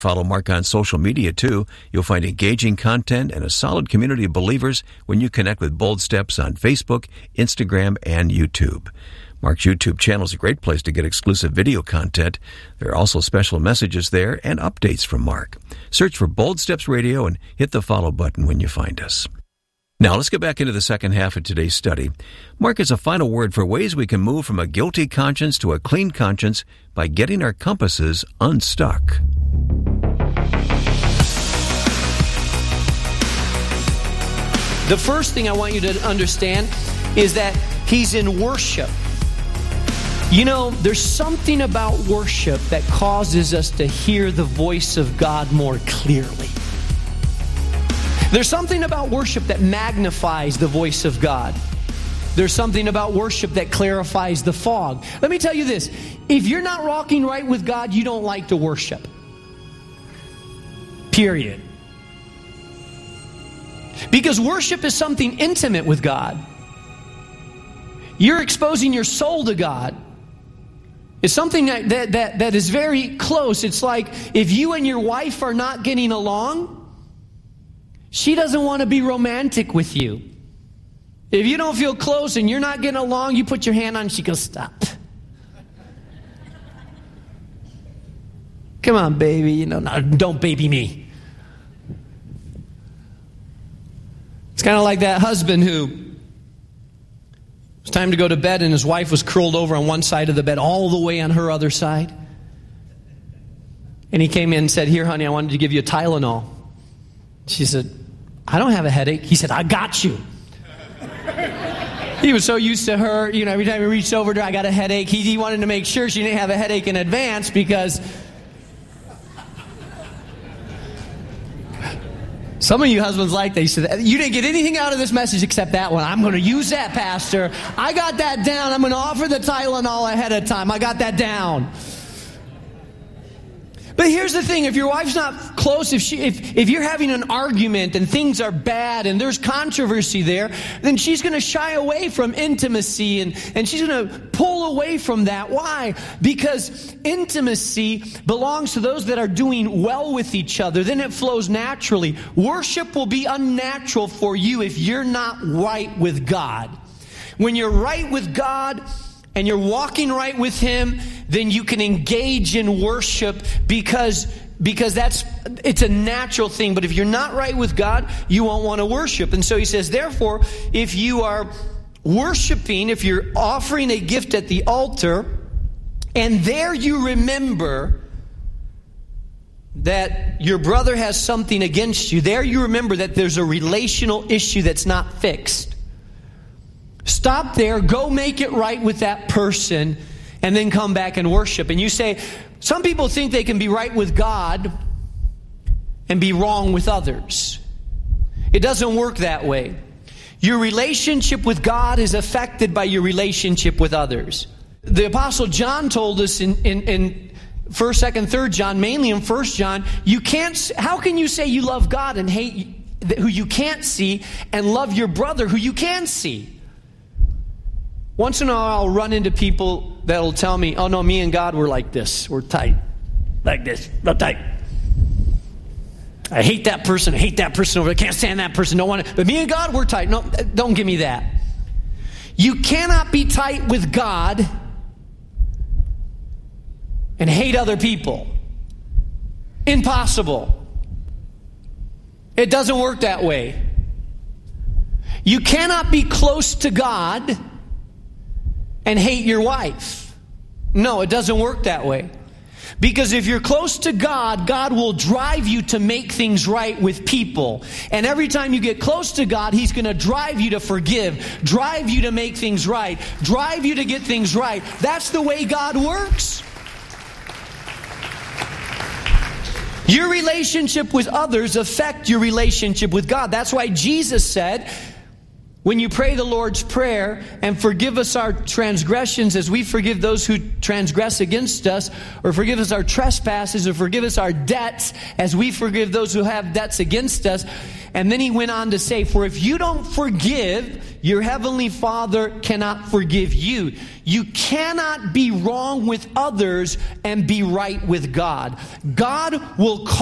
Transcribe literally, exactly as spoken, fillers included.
Follow Mark on social media, too. You'll find engaging content and a solid community of believers when you connect with Bold Steps on Facebook, Instagram, and YouTube. Mark's YouTube channel is a great place to get exclusive video content. There are also special messages there and updates from Mark. Search for Bold Steps Radio and hit the follow button when you find us. Now, let's get back into the second half of today's study. Mark has a final word for ways we can move from a guilty conscience to a clean conscience by getting our compasses unstuck. The first thing I want you to understand is that he's in worship. You know, there's something about worship that causes us to hear the voice of God more clearly. There's something about worship that magnifies the voice of God. There's something about worship that clarifies the fog. Let me tell you this. If you're not walking right with God, you don't like to worship. Period. Because worship is something intimate with God. You're exposing your soul to God. It's something that, that, that, that is very close. It's like if you and your wife are not getting along, she doesn't want to be romantic with you. If you don't feel close and you're not getting along, you put your hand on and she goes, stop. Come on, baby. You know, no, don't baby me. It's kind of like that husband who it was time to go to bed and his wife was curled over on one side of the bed all the way on her other side. And he came in and said, here, honey, I wanted to give you a Tylenol. She said, I don't have a headache. He said, I got you. He was so used to her, you know, every time he reached over to her, I got a headache. He, he wanted to make sure she didn't have a headache in advance because some of you husbands like that. You said, you didn't get anything out of this message except that one. I'm going to use that, Pastor. I got that down. I'm going to offer the Tylenol ahead of time. I got that down. But here's the thing, if your wife's not close, if she, if, if you're having an argument and things are bad and there's controversy there, then she's going to shy away from intimacy and, and she's going to pull away from that. Why? Because intimacy belongs to those that are doing well with each other. Then it flows naturally. Worship will be unnatural for you if you're not right with God. When you're right with God, and you're walking right with Him, then you can engage in worship because, because that's, it's a natural thing. But if you're not right with God, you won't want to worship. And so he says, therefore, if you are worshiping, if you're offering a gift at the altar, and there you remember that your brother has something against you, there you remember that there's a relational issue that's not fixed. Stop there, go make it right with that person, and then come back and worship. And you say, some people think they can be right with God and be wrong with others. It doesn't work that way. Your relationship with God is affected by your relationship with others. The Apostle John told us in, in, in first, second, third John, mainly in First John, you can't. How can you say you love God and hate who you can't see, and love your brother who you can see? Once in a while, I'll run into people that'll tell me, oh no, me and God, we're like this. We're tight. Like this. Real tight. I hate that person. I hate that person over there. Can't stand that person. Don't want to. But me and God, we're tight. No, don't give me that. You cannot be tight with God and hate other people. Impossible. It doesn't work that way. You cannot be close to God and hate your wife. No, it doesn't work that way. Because if you're close to God, God will drive you to make things right with people. And every time you get close to God, He's going to drive you to forgive, drive you to make things right, drive you to get things right. That's the way God works. Your relationship with others affect your relationship with God. That's why Jesus said, When you pray the Lord's Prayer, and forgive us our transgressions as we forgive those who transgress against us, or forgive us our trespasses, or forgive us our debts as we forgive those who have debts against us. And then he went on to say, for if you don't forgive, your heavenly Father cannot forgive you. You cannot be wrong with others and be right with God. God will call